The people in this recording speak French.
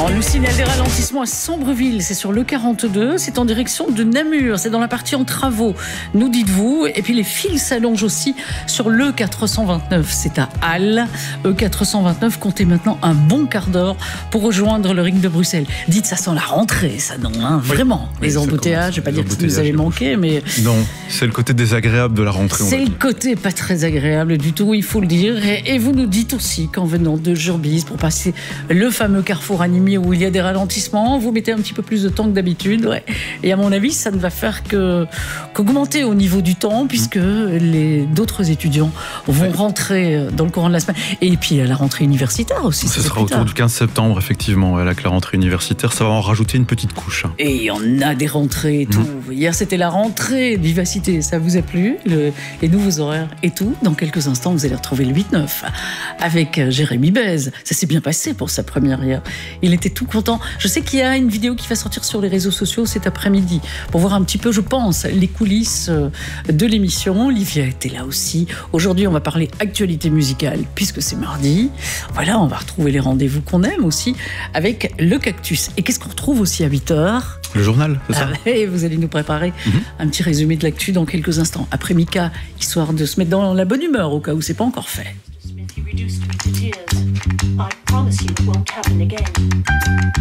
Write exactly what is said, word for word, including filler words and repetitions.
Oh, le signal des ralentissements à Sombreville, c'est sur le quarante-deux, c'est en direction de Namur, c'est dans la partie en travaux, nous dites-vous. Et puis les fils s'allongent aussi sur l'E quatre cent vingt-neuf, c'est à Halle. E quatre cent vingt-neuf, comptez maintenant un bon quart d'heure pour rejoindre le ring de Bruxelles. Dites, ça sent la rentrée, ça non, hein, vraiment. Oui, les embouteillages, je ne vais pas dire que ça nous avait manqué, mais... Non, c'est le côté désagréable de la rentrée. C'est le côté pas très agréable du tout, il faut le dire. Et, et vous nous dites aussi qu'en venant de Jurbise, pour passer le fameux carrefour animé où il y a des ralentissements, vous mettez un petit peu plus de temps que d'habitude. Ouais. Et à mon avis, ça ne va faire que, qu'augmenter au niveau du temps, puisque mmh. les, d'autres étudiants vont ouais. rentrer dans le courant de la semaine. Et puis à la rentrée universitaire aussi. Ce sera autour tard. du quinze septembre, effectivement, avec la rentrée universitaire. Ça va en rajouter une petite couche. Et il y en a des rentrées et tout. Mmh. Hier, c'était la rentrée Vivacité. Ça vous a plu, le, les nouveaux horaires et tout. Dans quelques instants, vous allez retrouver le huit neuf avec Jérémy Bèze. Ça s'est bien passé pour sa première hier. Il était tout content. Je sais qu'il y a une vidéo qui va sortir sur les réseaux sociaux cet après-midi pour voir un petit peu, je pense, les coulisses de l'émission. Olivia était là aussi. Aujourd'hui, on va parler actualité musicale puisque c'est mardi. Voilà, on va retrouver les rendez-vous qu'on aime aussi avec le Cactus. Et qu'est-ce qu'on retrouve aussi à huit heures ? Le journal, c'est ça ? Ah ouais, vous allez nous préparer mm-hmm. un petit résumé de l'actu dans quelques instants. Après Mika, histoire de se mettre dans la bonne humeur au cas où c'est pas encore fait.